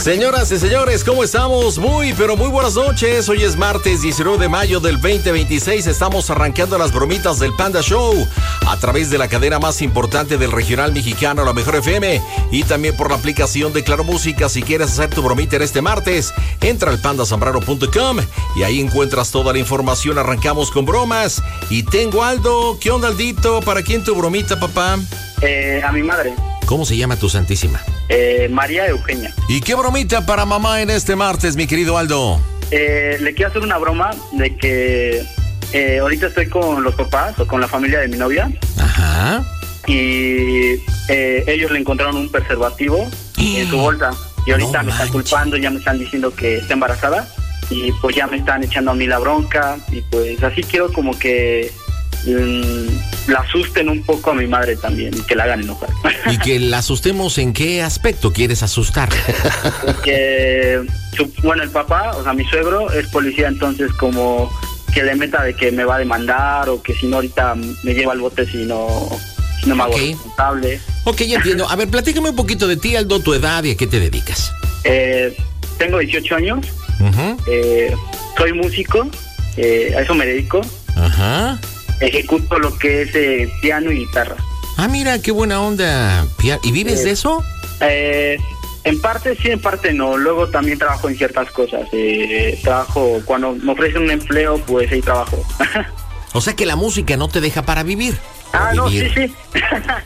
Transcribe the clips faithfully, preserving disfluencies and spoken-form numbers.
Señoras y señores, ¿cómo estamos? Muy, pero muy buenas noches. Hoy es martes diecinueve de mayo del veinte veintiséis. Estamos arrancando las bromitas del Panda Show a través de la cadena más importante del regional mexicano, la Mejor F M, y también por la aplicación de Claro Música. Si quieres hacer tu bromita en este martes, entra al panda zambrano punto com y ahí encuentras toda la información. Arrancamos con bromas y tengo a Aldo. ¿Qué onda, Aldito? ¿Para quién tu bromita, papá? Eh, a mi madre. ¿Cómo se llama tu santísima? Eh, María Eugenia. ¿Y qué bromita para mamá en este martes, mi querido Aldo? Eh, le quiero hacer una broma de que eh, ahorita estoy con los papás o con la familia de mi novia. Ajá. Y eh, ellos le encontraron un preservativo en su bolsa. Y ahorita no me están culpando, ya me están diciendo que está embarazada. Y pues ya me están echando a mí la bronca. Y pues así quiero como que mmm, la asusten un poco a mi madre también y que la hagan enojar. ¿Y que la asustemos en qué aspecto quieres asustar? Porque, su, bueno, el papá, o sea, mi suegro es policía, entonces como que le meta de que me va a demandar o que si no ahorita me lleva al bote si no, si no me hago okay. responsable. Ok, ya entiendo. A ver, platícame un poquito de ti, Aldo, tu edad y a qué te dedicas. Eh, tengo dieciocho años, uh-huh. eh, soy músico, eh, a eso me dedico. Ajá. Ejecuto lo que es eh, piano y guitarra. Ah, mira, qué buena onda. ¿Y vives eh, de eso? Eh, en parte sí, en parte no. Luego también trabajo en ciertas cosas. Eh, trabajo, cuando me ofrecen un empleo, pues ahí trabajo. O sea que la música no te deja para vivir. Ah, para no, vivir. sí, sí.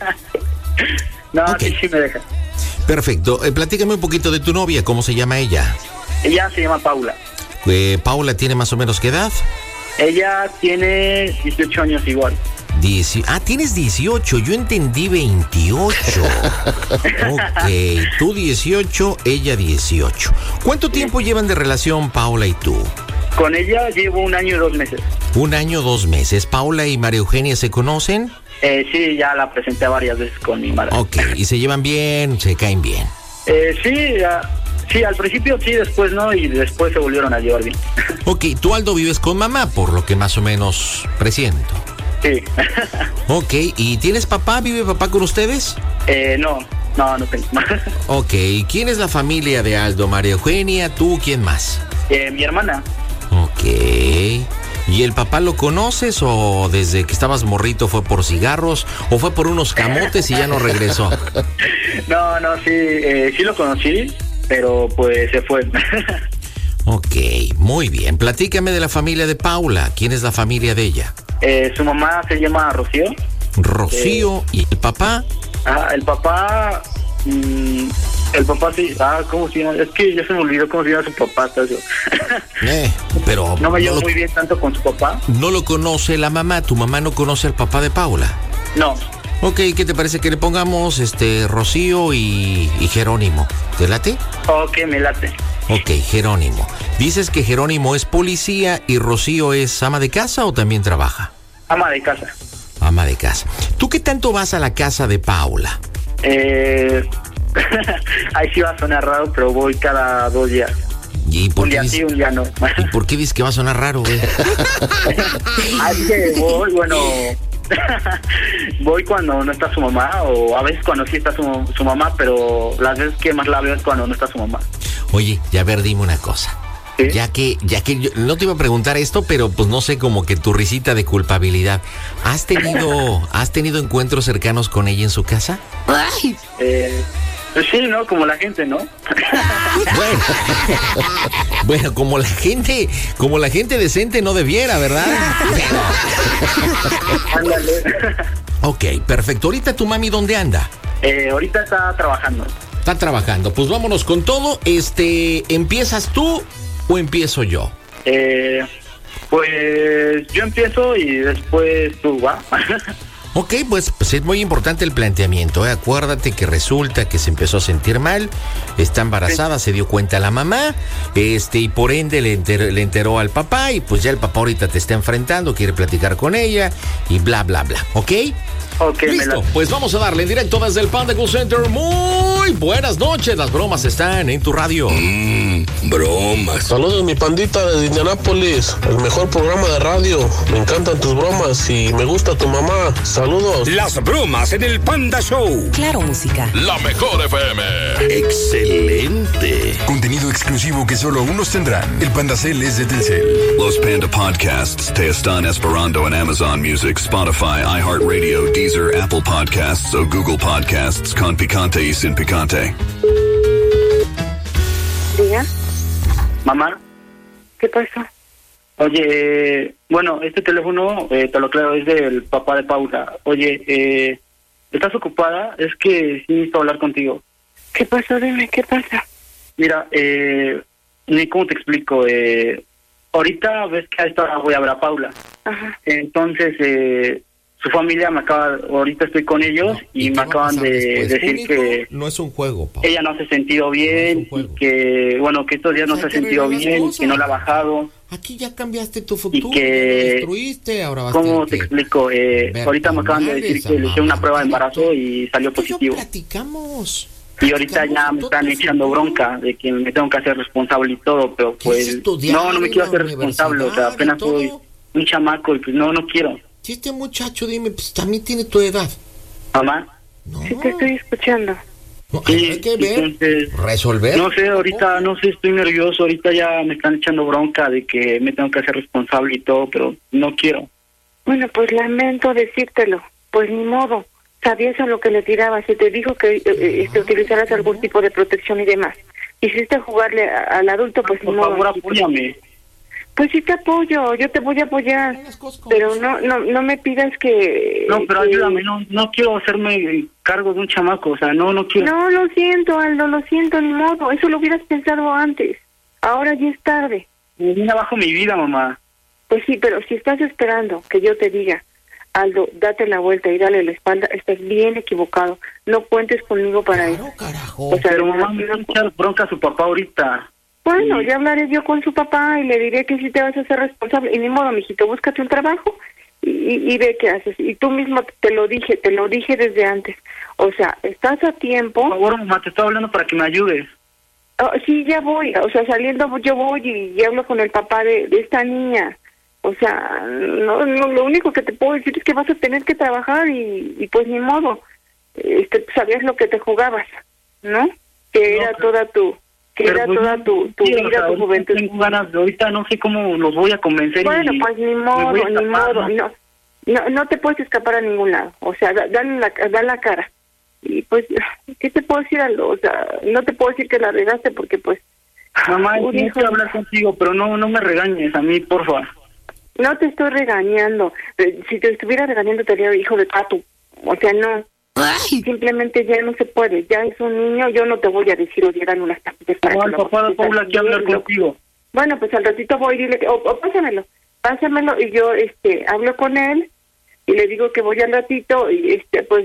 no, okay. sí, sí me deja. Perfecto. Eh, platícame un poquito de tu novia. ¿Cómo se llama ella? Ella se llama Paula. Eh, ¿Paula tiene más o menos qué edad? Ella tiene dieciocho años igual. Dieci- ah, tienes dieciocho, yo entendí veintiocho. Ok, tú dieciocho, ella dieciocho. ¿Cuánto tiempo llevan de relación Paula y tú? Con ella llevo un año y dos meses. Un año, dos meses. ¿Paula y María Eugenia se conocen? Eh, sí, ya la presenté varias veces con mi madre. Ok, ¿y se llevan bien, se caen bien? Eh, sí, ya... Sí, al principio sí, después no, y después se volvieron a llevar bien. Ok, tú, Aldo, vives con mamá, por lo que más o menos presiento. Sí. Ok, ¿y tienes papá? ¿Vive papá con ustedes? Eh, no, no, no tengo. Ok, ¿quién es la familia de Aldo? María Eugenia, ¿tú? ¿Quién más? Eh, mi hermana. Ok. ¿Y el papá lo conoces o desde que estabas morrito fue por cigarros o fue por unos camotes y ya no regresó? No, no, sí, eh, sí lo conocí. Pero pues se fue. Ok, muy bien. Platícame de la familia de Paula. ¿Quién es la familia de ella? Eh, su mamá se llama Rocío. Rocío. Eh, ¿y el papá? Ah, el papá... Mmm, el papá sí... Ah, ¿cómo se llama? Es que ya se me olvidó cómo se llama su papá. Hasta eso. Eh, pero... No me llevo no lo, muy bien tanto con su papá. ¿No lo conoce la mamá? ¿Tu mamá no conoce al papá de Paula? No. Ok, ¿qué te parece que le pongamos este Rocío y, y Jerónimo? ¿Te late? Ok, me late. Ok, Jerónimo. ¿Dices que Jerónimo es policía y Rocío es ama de casa o también trabaja? Ama de casa. Ama de casa. ¿Tú qué tanto vas a la casa de Paula? Eh... Ahí sí va a sonar raro, pero voy cada dos días. ¿Y por un día sí, un día no. ¿Y por qué dices que va a sonar raro, güey? Así que voy, bueno... voy cuando no está su mamá o a veces cuando sí está su, su mamá, pero las veces que más la veo es cuando no está su mamá. Oye, ya ver, dime una cosa. ¿Sí? Ya que, ya que yo no te iba a preguntar esto, pero pues no sé, como que tu risita de culpabilidad. ¿Has tenido, has tenido encuentros cercanos con ella en su casa? Ay. Eh, pues sí, ¿no? Como la gente, ¿no? Bueno, bueno, como la gente, como la gente decente no debiera, ¿verdad? Ándale. Ok, perfecto. ¿Ahorita tu mami dónde anda? Eh, ahorita está trabajando. Está trabajando. Pues vámonos con todo. Este, ¿empiezas tú o empiezo yo? Eh, pues yo empiezo y después tú, ¿va? Ok, pues, pues es muy importante el planteamiento, ¿eh? Acuérdate que resulta que se empezó a sentir mal, está embarazada, sí. Se dio cuenta la mamá, este, y por ende le, enter, le enteró al papá, y pues ya el papá ahorita te está enfrentando, quiere platicar con ella, y bla, bla, bla, ¿ok? Ok, listo, la... pues vamos a darle en directo desde el Panda Cool Center. Muy buenas noches, las bromas están en tu radio. Mmm, bromas. Saludos mi pandita desde Indianápolis, el mejor programa de radio. Me encantan tus bromas y me gusta tu mamá. Saludos. Las bromas en el Panda Show. Claro Música. La Mejor F M. Excelente. picante. Contenido exclusivo que solo unos tendrán. El Pandacel es de Telcel. Los Panda Podcasts te están esperando en Amazon Music, Spotify, iHeartRadio, Deezer, Apple Podcasts o Google Podcasts con picante y sin picante. ¿Diga? Mamá. ¿Qué pasó? Oye, bueno, este teléfono, eh, te lo aclaro, es del papá de Paula. Oye, eh, ¿estás ocupada? Es que sí necesito hablar contigo. ¿Qué pasó? Dime, ¿qué pasa? Mira, eh, ni cómo te explico. Eh, ahorita ves que a esta hora voy a ver a Paula. Ajá. Entonces, eh, su familia me acaba, ahorita estoy con ellos no, y, y me acaban de después? decir Único, que no es un juego, Paula. Ella no se ha sentido bien, no y que, bueno, que estos días no se ha sentido bien, cosas. que no la ha bajado. Aquí ya cambiaste tu futuro, y que, lo destruiste, ahora vas ¿cómo a te explico? Eh, ahorita me acaban de decir que le hice una prueba de embarazo y salió positivo. Platicamos. Y ahorita ya me están echando bronca de que me tengo que hacer responsable y todo, pero pues no, no me quiero hacer responsable, o sea, apenas soy un chamaco y pues no, no quiero. Si este muchacho, dime, pues también tiene tu edad. ¿Mamá? No. Sí, te estoy escuchando. No, hay, hay que ver, entonces, resolver. No sé, ahorita, no sé, estoy nervioso, ahorita ya me están echando bronca de que me tengo que hacer responsable y todo, pero no quiero. Bueno, pues lamento decírtelo, pues ni modo. Sabías a lo que le tirabas, y te dijo que eh, este, utilizaras algún tipo de protección y demás. Hiciste jugarle a, al adulto, pues por ni modo. Por favor, apóyame. Pues sí te apoyo, yo te voy a apoyar, pero no no no me pidas que... No, pero que... ayúdame, no no quiero hacerme cargo de un chamaco, o sea, no, no quiero... No, lo siento, Aldo, lo siento, ni modo, eso lo hubieras pensado antes, ahora ya es tarde. Me viene abajo mi vida, mamá. Pues sí, pero si estás esperando que yo te diga, Aldo, date la vuelta y dale la espalda, estás bien equivocado, no cuentes conmigo para claro, eso. Carajo. O sea, pero mamá me va a echar bronca a su papá ahorita. Bueno, sí. ya hablaré yo con su papá y le diré que sí te vas a hacer responsable. Y ni modo, mijito, búscate un trabajo y, y, y ve qué haces. Y tú mismo te lo dije, te lo dije desde antes. O sea, estás a tiempo. Por favor, mamá, te estoy hablando para que me ayudes. Oh, sí, ya voy. O sea, saliendo yo voy y, y hablo con el papá de, de esta niña. O sea, no, no, lo único que te puedo decir es que vas a tener que trabajar y, y pues ni modo. Este, sabías lo que te jugabas, ¿no? Que no, era pero... toda tu... que Pero era pues, toda tu, tu sí, vida, o sea, tu juventud. Tengo ganas de ahorita, no sé cómo los voy a convencer. Bueno, y pues ni modo, ni escapar, modo, no, no, no te puedes escapar a ningún lado, o sea, da, dale la, da la cara. Y pues, ¿qué te puedo decir, Aldo? O sea, no te puedo decir que la regaste porque pues... Mamá, uh, quiero hijo... hablar contigo, pero no no me regañes a mí, porfa. No te estoy regañando, si te estuviera regañando te diría hijo de Tatu, o sea, no. Ay. Simplemente ya no se puede, ya es un niño, yo no te voy a decir o llegan unas tapitas para no, que el papá de Paula quiere hablar contigo. Bueno, pues al ratito voy y dile, que, o, o pásamelo, pásamelo y yo este hablo con él y le digo que voy al ratito y este pues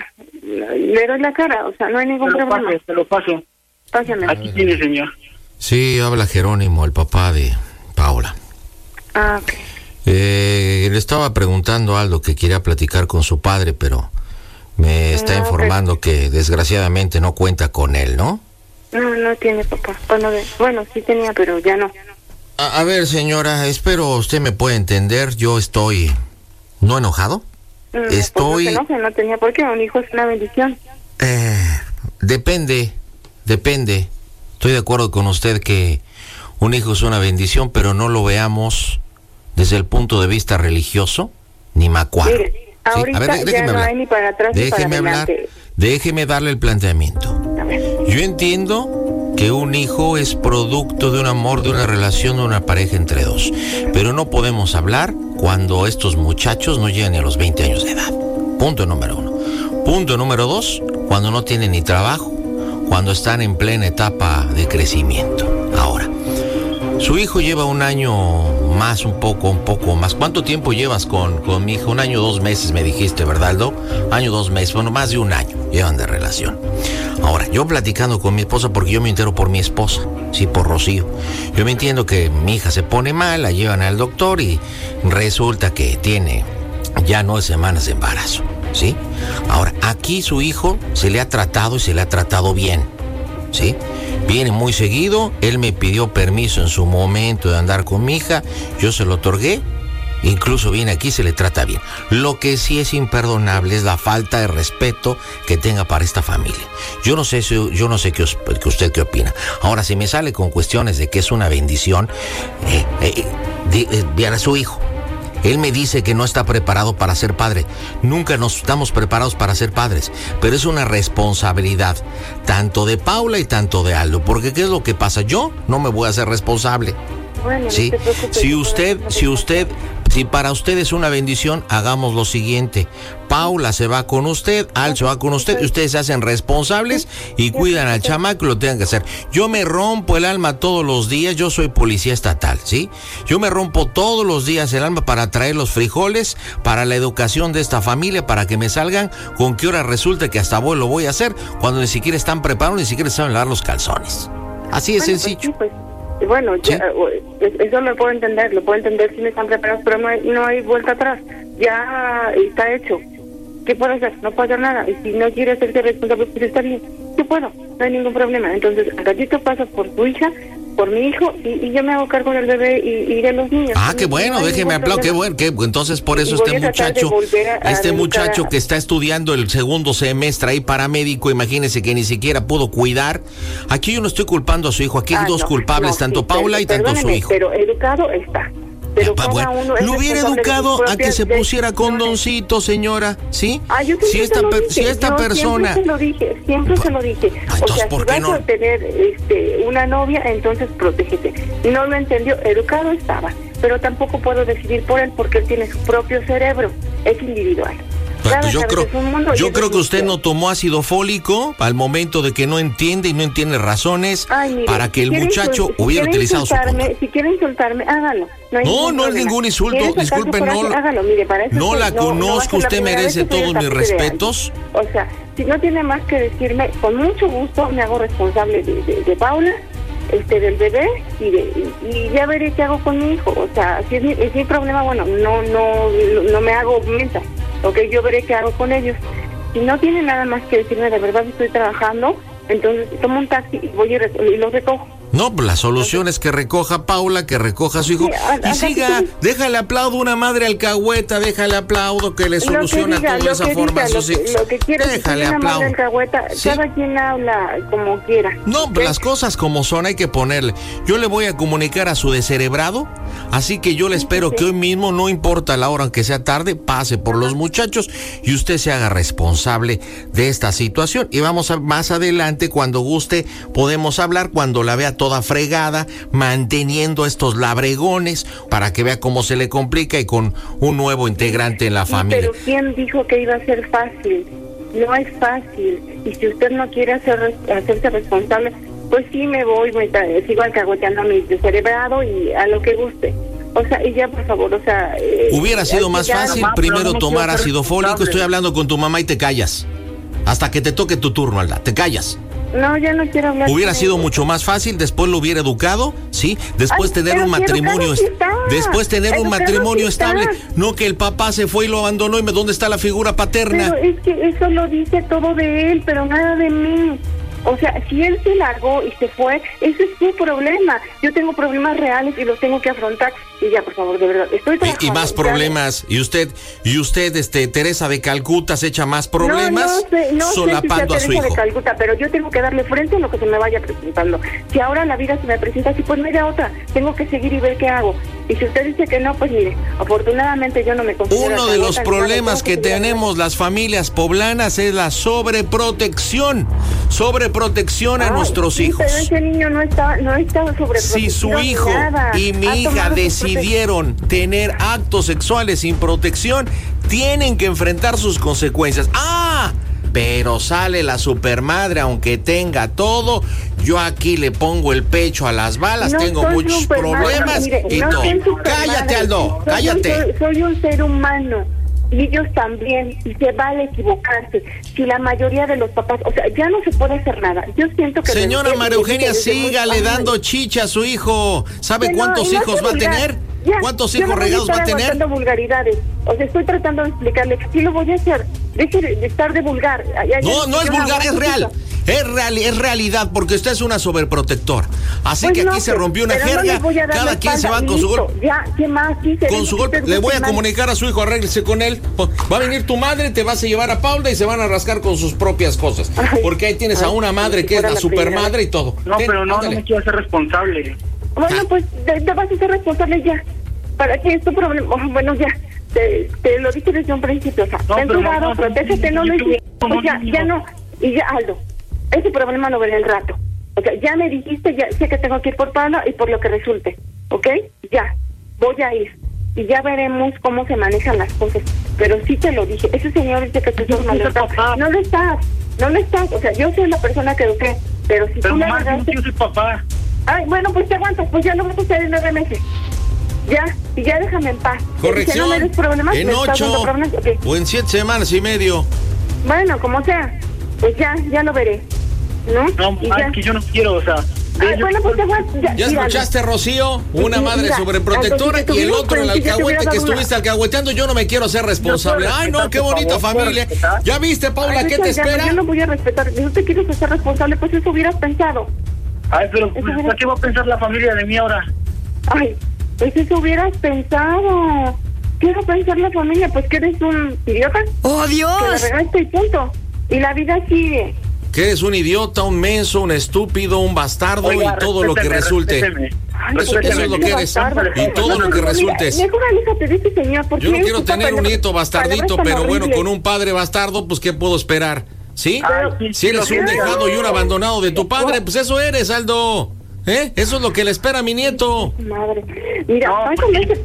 le doy la cara, o sea, no hay ningún te lo problema. Paso, te lo paso. Pásamelo. Aquí tiene, señor. Sí, habla Jerónimo, el papá de Paula. Ah, ok. Eh, le estaba preguntando a Aldo que quería platicar con su padre, pero... me está no, informando pero... que desgraciadamente no cuenta con él, ¿no? No, no tiene papá. Bueno, de... bueno sí tenía, pero ya no. A, a ver, señora, espero usted me pueda entender. Yo estoy no enojado. No, estoy... Pues no se enoje, no tenía por qué. Un hijo es una bendición. Eh, depende, depende. Estoy de acuerdo con usted que un hijo es una bendición, pero no lo veamos desde el punto de vista religioso ni macuaro. Mire. Sí, ahorita a ver, déjeme ya no hablar. hay ni para atrás déjeme ni para hablar. adelante. Déjeme darle el planteamiento. Yo entiendo que un hijo es producto de un amor, de una relación, de una pareja entre dos. Pero no podemos hablar cuando estos muchachos no llegan ni a los veinte años de edad. Punto número uno. Punto número dos, cuando no tienen ni trabajo, cuando están en plena etapa de crecimiento. Ahora, su hijo lleva un año más, un poco, un poco más. ¿Cuánto tiempo llevas con, con mi hijo? Un año, dos meses me dijiste, ¿verdad, Aldo? Año, dos meses, bueno, más de un año llevan de relación. Ahora, yo platicando con mi esposa, porque yo me entero por mi esposa, sí, por Rocío. Yo me entiendo que mi hija se pone mal, la llevan al doctor y resulta que tiene ya nueve semanas de embarazo, ¿sí? Ahora, aquí su hijo se le ha tratado y se le ha tratado bien, ¿sí? Viene muy seguido, él me pidió permiso en su momento de andar con mi hija, yo se lo otorgué Incluso viene aquí y se le trata bien. Lo que sí es imperdonable es la falta de respeto que tenga para esta familia. Yo no sé si, yo no sé qué, os, qué usted qué opina. Ahora, si me sale con cuestiones de que es una bendición, eh, eh, de, eh, vean a su hijo. Él me dice que no está preparado para ser padre. Nunca nos estamos preparados para ser padres, pero es una responsabilidad tanto de Paula y tanto de Aldo, porque ¿qué es lo que pasa? Yo no me voy a hacer responsable. Bueno, ¿Sí? no te preocupes, Si yo usted, puedo- si usted, si para usted es una bendición, hagamos lo siguiente. Paula se va con usted, Al se va con usted, y ustedes se hacen responsables y cuidan al chamaco y lo tengan que hacer. Yo me rompo el alma todos los días, yo soy policía estatal, ¿sí? Yo me rompo todos los días el alma para traer los frijoles, para la educación de esta familia, para que me salgan con qué hora resulta que hasta abuelo voy a hacer, cuando ni siquiera están preparados, ni siquiera saben lavar los calzones. Así de Bueno, pues sencillo. sí, pues, bueno, ya, eh, eso lo puedo entender, lo puedo entender si no están preparados, pero no hay, no hay vuelta atrás. Ya está hecho. ¿Qué puedo hacer? No puedo hacer nada. Y si no quiere hacerse responsable, pues está bien. Yo puedo, no hay ningún problema. Entonces, al ratito paso por tu hija, por mi hijo, y, y yo me hago cargo del bebé y, y de los niños. Ah, qué No bueno, hay déjeme ningún aplaudir, qué problema. bueno, qué, entonces por eso Y voy este a tratar de muchacho, volver a- a este educar muchacho a- que está estudiando el segundo semestre ahí paramédico, imagínese que ni siquiera pudo cuidar. Aquí yo no estoy culpando a su hijo, aquí hay Ah, dos no, culpables, no, tanto sí, Paula pero- y tanto su perdóneme, hijo. Pero educado está. Pero Pa- cada bueno, uno es lo hubiera responsable de sus educado a que propias se pusiera decisiones. condoncito, señora, ¿sí? Ah, yo siempre si esta, se lo per- dije. si esta Yo persona... Siempre se lo dije, siempre se lo dije. Ah, O entonces, sea, ¿por si qué vas no? a tener este, una novia, entonces protégete. No lo entendió, educado estaba. Pero tampoco puedo decidir por él porque él tiene su propio cerebro. Es individual. Bueno, Cada pues yo cabeza creo, es un mundo y yo eso creo es que usted usted. no tomó ácido fólico al momento de que no entiende y no entiende razones Ay, mire, para que si el quiere muchacho insul- si hubiera quiere utilizado su insultarme, condón. Si quiere insultarme, hágalo. No, hay No, ningún no es problema. ningún insulto, ¿Quiere sacar su disculpe, no, coraje? Hágalo, mire, para eso no estoy- la no- no va a conozco, ser la usted primera merece vez que soy todos mis tapete de alguien. respetos. O sea, si no tiene más que decirme, con mucho gusto me hago responsable de, de, de Paula, este, del bebé, y, de, y, y ya veré qué hago con mi hijo. O sea, si es mi, es mi problema, bueno, no, no, no me hago mensa. Ok, yo veré qué hago con ellos. Si no tiene nada más que decirme, de verdad estoy trabajando, entonces tomo un taxi y voy y, re- y los recojo. No, pues la solución es que recoja Paula, que recoja a su hijo Sí, a- y a- siga, sí. déjale aplaudo una madre alcahueta, déjale aplaudo que le Lo que soluciona diga, todo de lo esa que forma a diga, lo sus que, hijos. lo que quiera, si Déjale tiene una madre aplaudo. alcahueta, Sí. cada quien habla como quiera. No, ¿ok? pues las cosas como son hay que ponerle. Yo le voy a comunicar a su descerebrado, así que yo le espero sí. que hoy mismo, no importa la hora, aunque sea tarde, pase por los muchachos y usted se haga responsable de esta situación. Y vamos a más adelante, cuando guste, podemos hablar, cuando la vea toda fregada, manteniendo estos labregones, para que vea cómo se le complica y con un nuevo integrante en la Sí, familia. pero ¿quién dijo que iba a ser fácil? No es fácil. Y si usted no quiere hacer, hacerse responsable, pues sí me voy, me tra- sigo alcahueteando a mi descerebrado y a lo que guste. O sea, y ya por favor, o sea... eh, Hubiera sido ya- más ya- fácil mamá, pero primero no tomar quiero ser ácido fólico. responsable. Estoy hablando con tu mamá y te callas. Hasta que te toque tu turno, Alda. Te callas. No, ya no quiero hablar. Hubiera con sido él. mucho más fácil, después lo hubiera educado, ¿sí? Después Ay, tener pero un si matrimonio, educado sí está. después tener un Educado matrimonio sí está. estable, no que el papá se fue y lo abandonó y me, ¿dónde está la figura paterna? Pero es que eso lo dice todo de él, pero nada de mí. O sea, si él se largó y se fue, ese es su problema. Yo tengo problemas reales y los tengo que afrontar. Y ya, por favor, de verdad, estoy Y, trabajando. y más ya- problemas, y usted, y usted, este, Teresa de Calcuta, se echa más problemas no, no sé, no solapando sé si a su sea Teresa hijo. de Calcuta, pero yo tengo que darle frente a lo que se me vaya presentando. Si ahora la vida se me presenta así, pues no hay de otra. Tengo que seguir y ver qué hago. Y si usted dice que no, pues mire, afortunadamente yo no me considero Uno de los alcahueta ni nada, problemas tengo que seguir tenemos las familias poblanas es la sobreprotección, sobreprotección a Ay, nuestros sí, hijos. Pero ese niño no está, no está Si su sobreprotegido ni hijo nada. y mi Ha hija tomado sus decidieron tener actos sexuales sin protección, tienen que enfrentar sus consecuencias. ¡Ah! Pero sale la supermadre, aunque tenga todo. Yo aquí le pongo el pecho a las balas, No tengo soy muchos supermadre, problemas mire, y no todo. soy supermadre. Cállate, Aldo, Soy cállate. un ser- soy un ser humano. Y ellos también, y se vale equivocarse. Si la mayoría de los papás, o sea, ya no se puede hacer nada. Yo siento que... Señora desde- María Eugenia, desde muy sígale joven- dando chicha a su hijo. ¿Sabe Que no, cuántos y no hijos sea va a vulgar. tener? Ya, ¿Cuántos yo hijos no voy a regados va a estar tener? aguantando vulgaridades. O sea, estoy tratando de explicarle que sí lo voy a hacer. Deje de estar de vulgar. Ya- ya- No, no es yo vulgar, es aguanto real. eso. Es, real, es realidad, porque usted es una sobreprotector. Así Pues que no, aquí se pues, rompió una pero no jerga, les voy a dar cada la quien se espalda, va con su listo. golpe. Ya, ¿qué más? Sí, se Con ve su que golpe, usted le voy a guste más. comunicar a su hijo, arréglese con él. Va a venir tu madre, te vas a llevar a Paula y se van a rascar con sus propias cosas. Ay, porque ahí tienes ay, a una madre si que es fuera la la super primera madre y todo. No, Ten, pero no, ándale. no me quiero hacer responsable. Bueno, Ah. pues te, te vas a ser responsable ya. ¿Para qué es tu problema? Oh, bueno, ya. Te, te lo dije desde un principio. O sea, No, ten pero cuidado, mamá, protégete, no yo lo tuve hiciste. como O sea, niño. ya no. Y ya, Aldo, ese problema lo veré al rato. O sea, ya me dijiste, ya sé que tengo que ir por Pablo y por lo que resulte. ¿Ok? Ya. Voy a ir. Y ya veremos cómo se manejan las cosas. Pero sí te lo dije. Ese señor dice que tú estás mal. No lo estás. No lo estás. O sea, yo soy la persona que eduqué. Pero si Pero tú le mamá, yo no regaste... quiero ser papá. Ay, bueno, pues te aguantas, pues ya lo vas a hacer en nueve meses. Ya, y ya déjame en paz. Corrección. Si no me des problemas, en me estás dando ocho problemas, ok. o en siete semanas y medio. Bueno, como sea, pues ya, ya lo veré. ¿No? No, Y mamá, ya. es que yo no quiero, o sea... Ay, yo- bueno, pues te aguantas. Ya, ¿Ya mira, escuchaste, Rocío? Una Sí, madre mira, sobreprotectora Aldo, si te y el tuvieras otro, el frente, ya te alcahuete hubiera que dado una- estuviste alcahueteando. Yo no me quiero ser responsable. ¿No puedo Ay, no, respetar, qué por bonita favor? ¿Puedo familia. respetar? ¿Ya viste, Paula, Ay, qué ya, te ya, espera? Yo no voy a respetar. Si no te quieres hacer responsable, pues eso hubieras pensado. Ay, pero pues, Eso- ¿qué va a pensar la familia de mí ahora? Ay, pues eso hubieras pensado. ¿Qué va a pensar la familia? Pues que eres un idiota. ¡Oh, Que la Dios! regaste y punto. Y la vida sigue. Que eres un idiota, un menso, un estúpido, un bastardo Oiga, y todo lo que respéteme, resulte. respéteme. Ay, Eso- porque eso es no lo que quiero eres, bastardo. y todo lo que Mira, resultes. Mejor aléjate de ese señor. Porque Yo no él quiero ocupa tener un palabras- nieto bastardito, palabras tan pero bueno, horribles. con un padre bastardo, pues ¿qué puedo esperar? ¿Sí? Ay, sí, Si eres sí, un lo que- dejado y un abandonado de tu padre, pues eso eres, Aldo. ¿Eh? Eso es lo que le espera a mi nieto. Madre. Mira, No, pásame ese...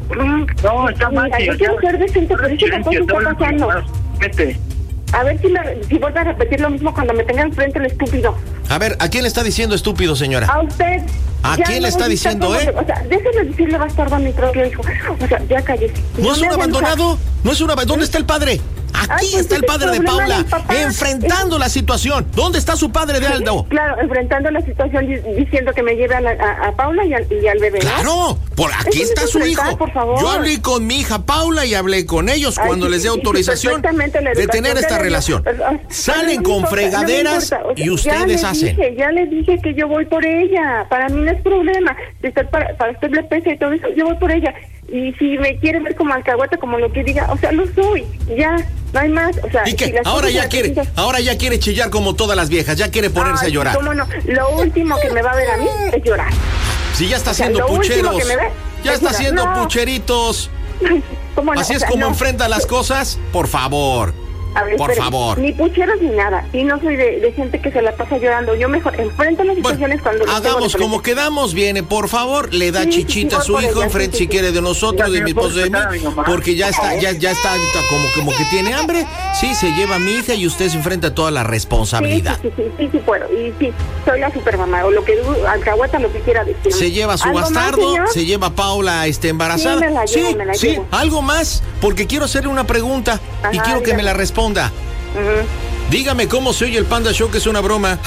No, está mal. Mira, tío, yo quiero ya- ser decente, pero esa cosa Silencio, está todo lo que- pasando. Vete. A ver si, me, si vuelve a repetir lo mismo cuando me tenga enfrente el estúpido. A ver, ¿a quién le está diciendo estúpido, señora? A usted. ¿A Ya quién no le está voy a estar diciendo, como eh? que- O sea, déjeme decirle bastardo a mi propio hijo. O sea, ya cállese. Si ¿No es me un hace abandonado? ¿No es un abandonado? ¿Dónde está el padre? Aquí Ay, pues está el ese padre de problema Paula, del papá. enfrentando la situación. ¿Dónde está su padre de Aldo? Claro, enfrentando la situación di- diciendo que me lleve a, la- a, a Paula y al, y al bebé, ¿no? Claro, por aquí Eso está no es su enfrentar, hijo. por favor. Yo hablé con mi hija Paula y hablé con ellos Ay, cuando sí, les dé sí, sí, autorización perfectamente la de educación tener de esta ellos. relación. Pero, ay, Salen no me con importa, fregaderas no me importa. O sea, y ustedes ya hacen. Le dije, ya le dije que yo voy por ella. Para mí no es problema. Si usted para, para usted le pesa y todo eso, yo voy por ella. Y si me quiere ver como alcahueta, como lo que diga, o sea, lo soy. Ya, no hay más. O sea, ¿Y si qué? las Ahora cosas ya las quiere, decides- ahora ya quiere chillar como todas las viejas, ya quiere ponerse Ay, a llorar. ¿cómo no? Lo último que me va a ver a mí es llorar. Si ya está O sea, haciendo lo último pucheros, que me ve ya es está llorar. haciendo No. pucheritos. ¿Cómo no? Así O es sea, como no. enfrenta las cosas, por favor. A ver, Por espérame, favor. Ni pucheros ni nada. Y no soy de, de gente que se la pasa llorando. Yo mejor enfrento las situaciones Bueno, cuando las tengo hagamos de como frente. quedamos, viene, por favor, le da Sí, sí, chichita a sí, su por hijo ella, enfrente sí, si sí, quiere de nosotros, Ya, de sí, mi no puedo esposo, de mí, respetar a mi mamá. porque ya está, ya, ya está ahorita como, como que tiene hambre. Sí, se lleva a mi hija y usted se enfrenta a toda la Sí, responsabilidad. sí, sí, sí, sí, sí puedo. Y sí, soy la supermamá, o lo que du- alcahueta, lo que quiera decir. Se lleva a su ¿Algo más, bastardo, señor? se lleva a Paula este, embarazada. Sí, me la llevo, sí, me la sí, llevo. algo más, porque quiero hacerle una pregunta y Ajá, quiero que dígame. me la responda. Ujú. Dígame cómo se oye el Panda Show, que es una broma.